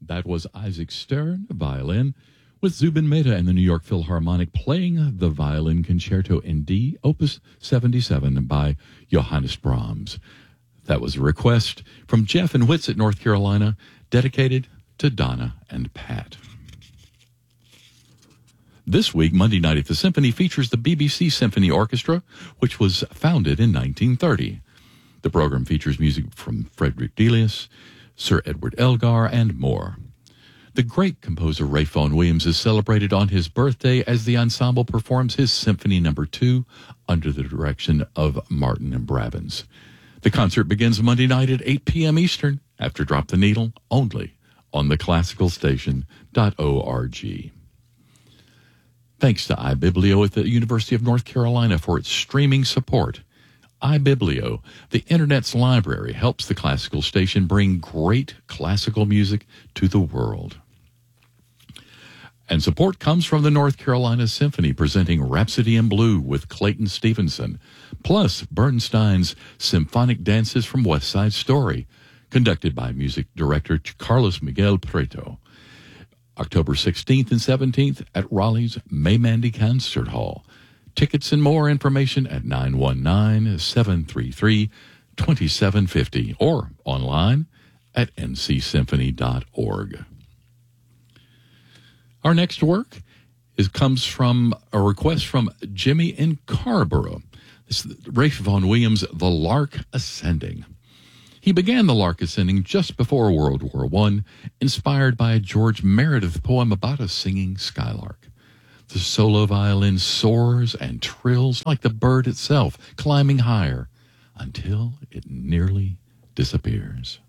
That was Isaac Stern, violin, with Zubin Mehta and the New York Philharmonic playing the Violin Concerto in D, Opus 77 by Johannes Brahms. That was a request from Jeff in Whitsett, North Carolina, dedicated to Donna and Pat. This week, Monday Night at the Symphony features the BBC Symphony Orchestra, which was founded in 1930. The program features music from Frederick Delius, Sir Edward Elgar, and more. The great composer Ralph Vaughan Williams is celebrated on his birthday as the ensemble performs his Symphony No. 2 under the direction of Martin and Brabants. The concert begins Monday night at 8 p.m. Eastern after Drop the Needle, only on theclassicalstation.org. Thanks to iBiblio at the University of North Carolina for its streaming support. iBiblio, the Internet's library, helps the classical station bring great classical music to the world. And support comes from the North Carolina Symphony presenting Rhapsody in Blue with Clayton Stevenson, plus Bernstein's Symphonic Dances from West Side Story, conducted by music director Carlos Miguel Prieto. October 16th and 17th at Raleigh's May Mandy Concert Hall. Tickets and more information at 919-733-2750 or online at ncsymphony.org. Our next work comes from a request from Jimmy in Carrboro. This is Ralph Vaughan Williams' The Lark Ascending. He began The Lark Ascending just before World War I, inspired by a George Meredith poem about a singing skylark. The solo violin soars and trills like the bird itself, climbing higher until it nearly disappears.